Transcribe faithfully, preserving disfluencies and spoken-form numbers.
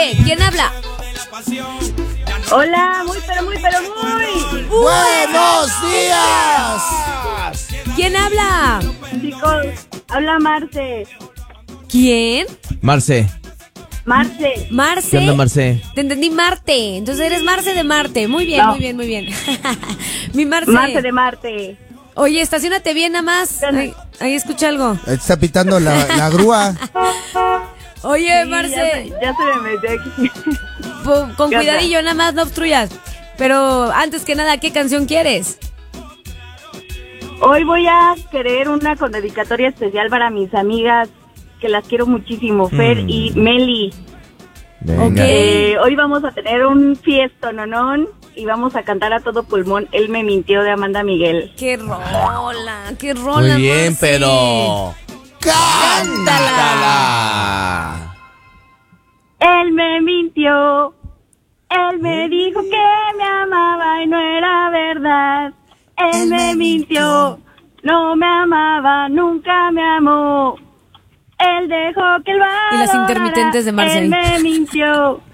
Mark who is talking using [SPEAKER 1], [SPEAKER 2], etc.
[SPEAKER 1] Marce, ¿quién habla?
[SPEAKER 2] Hola, muy, pero muy, pero muy.
[SPEAKER 3] ¡Buenos días!
[SPEAKER 1] ¿Quién habla?
[SPEAKER 2] Chicos, habla Marce.
[SPEAKER 1] ¿Quién?
[SPEAKER 4] Marce.
[SPEAKER 2] Marce.
[SPEAKER 1] Marce.
[SPEAKER 4] ¿Qué onda, Marce?
[SPEAKER 1] Te entendí, Marte. Entonces eres Marce de Marte. Muy bien,
[SPEAKER 2] No.
[SPEAKER 1] muy bien, muy bien. Mi Marce.
[SPEAKER 2] Marce de Marte.
[SPEAKER 1] Oye, estacionate bien nada más. Ahí, ahí escucha algo.
[SPEAKER 3] Está pitando la, la grúa.
[SPEAKER 1] Oye,
[SPEAKER 2] Sí,
[SPEAKER 1] Marce,
[SPEAKER 2] Ya, ya se me metió aquí.
[SPEAKER 1] po- con
[SPEAKER 2] ¿Qué onda?
[SPEAKER 1] cuidadillo, nada más no obstruyas. Pero antes que nada, ¿qué canción quieres?
[SPEAKER 2] Hoy voy a querer una con dedicatoria especial para mis amigas, que las quiero muchísimo, Fer
[SPEAKER 4] Mm.
[SPEAKER 2] y Meli.
[SPEAKER 4] Venga.
[SPEAKER 1] Ok.
[SPEAKER 2] Eh, hoy vamos a tener un fiestononón y vamos a cantar a todo pulmón Él me mintió de Amanda Miguel.
[SPEAKER 1] ¡Qué rola! ¡Qué rola,
[SPEAKER 4] Muy bien,
[SPEAKER 1] Marce!
[SPEAKER 4] pero...
[SPEAKER 1] ¡Cántala!
[SPEAKER 2] Él me mintió, él me dijo que me amaba y no era verdad. Él me mintió, no me amaba, nunca me amó. Él dejó que el
[SPEAKER 1] Y las intermitentes de Marce.
[SPEAKER 2] Él me mintió.